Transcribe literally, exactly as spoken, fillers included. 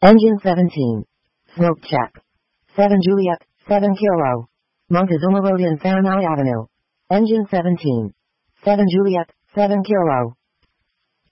Engine seventeen. Smoke check. seven Juliet, seven Kilo. Montezuma Road in Faranai Avenue. Engine seventeen. seven Juliet, seven Kilo.